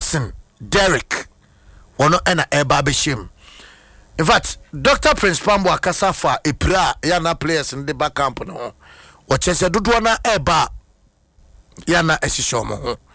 Jackson Derrick ono ena eba beshim. In fact, Dr. Prince Pambo akasa fa epra yana players in the back camp no. Ochese dodo na eba yana esishomo ho.